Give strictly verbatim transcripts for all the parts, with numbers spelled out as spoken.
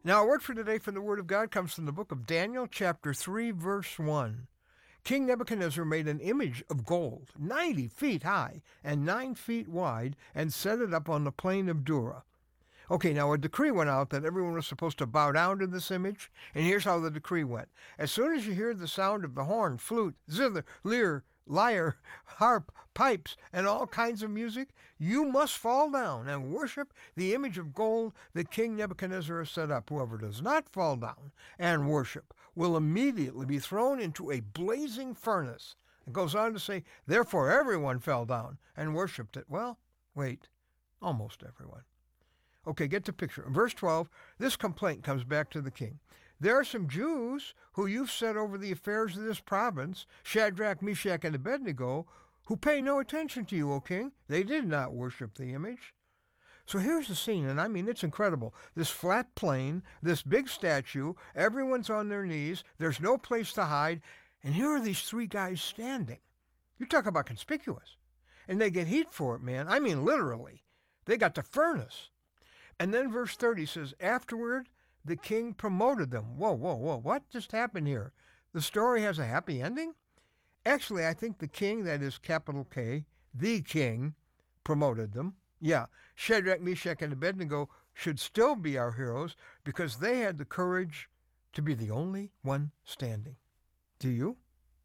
Now, our word for today from the Word of God comes from the book of Daniel, chapter three, verse one. King Nebuchadnezzar made an image of gold, ninety feet high and nine feet wide, and set it up on the plain of Dura. Okay, now a decree went out that everyone was supposed to bow down to this image, and here's how the decree went. As soon as you hear the sound of the horn, flute, zither, lyre, lyre, harp, pipes, and all kinds of music, you must fall down and worship the image of gold that King Nebuchadnezzar has set up. Whoever does not fall down and worship will immediately be thrown into a blazing furnace. It goes on to say, therefore everyone fell down and worshipped it. Well, wait, almost everyone. Okay, get the picture. In verse twelve, this complaint comes back to the king. There are some Jews who you've set over the affairs of this province, Shadrach, Meshach, and Abednego, who pay no attention to you, O king. They did not worship the image. So here's the scene, and I mean, it's incredible. This flat plain, this big statue, everyone's on their knees, there's no place to hide, and here are these three guys standing. You talk about conspicuous. And they get heat for it, man. I mean, literally. They got the furnace. And then verse thirty says, afterward, the king promoted them. Whoa, whoa, whoa, what just happened here? The story has a happy ending? Actually, I think the king, that is capital K, the king, promoted them. Yeah, Shadrach, Meshach, and Abednego should still be our heroes because they had the courage to be the only one standing. Do you?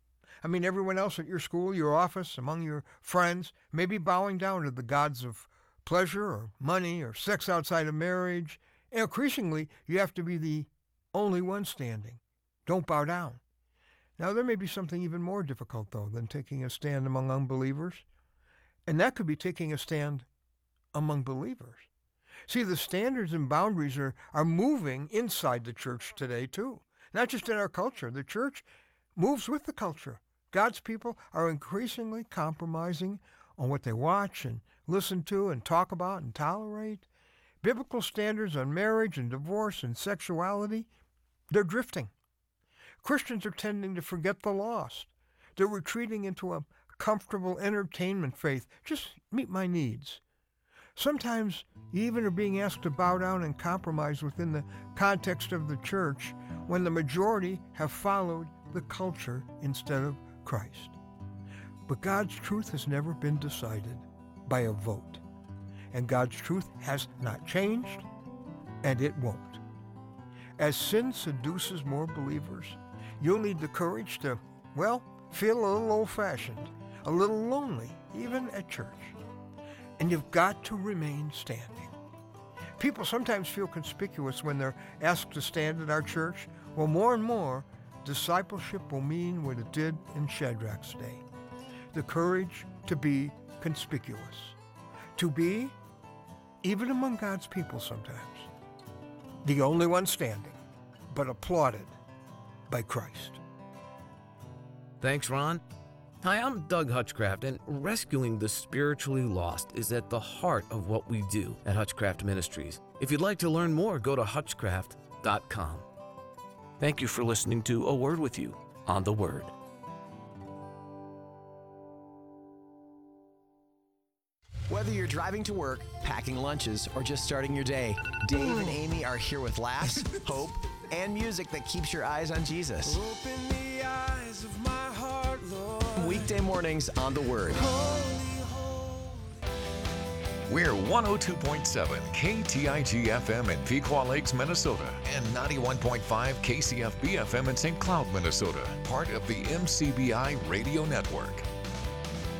I mean, everyone else at your school, your office, among your friends, may be bowing down to the gods of pleasure or money or sex outside of marriage. And increasingly, you have to be the only one standing. Don't bow down. Now, there may be something even more difficult, though, than taking a stand among unbelievers. And that could be taking a stand among believers. See, the standards and boundaries are, are moving inside the church today, too. Not just in our culture. The church moves with the culture. God's people are increasingly compromising on what they watch and listen to and talk about and tolerate. Biblical standards on marriage and divorce and sexuality, they're drifting. Christians are tending to forget the lost. They're retreating into a comfortable entertainment faith. Just meet my needs. Sometimes you even are being asked to bow down and compromise within the context of the church when the majority have followed the culture instead of Christ. But God's truth has never been decided by a vote. And God's truth has not changed, and it won't. As sin seduces more believers, you'll need the courage to, well, feel a little old-fashioned, a little lonely, even at church. And you've got to remain standing. People sometimes feel conspicuous when they're asked to stand at our church. Well, more and more, discipleship will mean what it did in Shadrach's day. The courage to be conspicuous. To be, even among God's people sometimes, the only one standing, but applauded by Christ. Thanks, Ron. Hi, I'm Doug Hutchcraft, and rescuing the spiritually lost is at the heart of what we do at Hutchcraft Ministries. If you'd like to learn more, go to hutchcraft dot com. Thank you for listening to A Word with You on the Word. Whether you're driving to work, packing lunches, or just starting your day, Dave and Amy are here with laughs, hope, and music that keeps your eyes on Jesus. Open the eyes of my heart, Lord. Weekday mornings on The Word. Holy, holy. We're one oh two point seven K T I G F M in Pequot Lakes, Minnesota, and ninety-one point five K C F B F M in Saint Cloud, Minnesota, part of the M C B I Radio Network.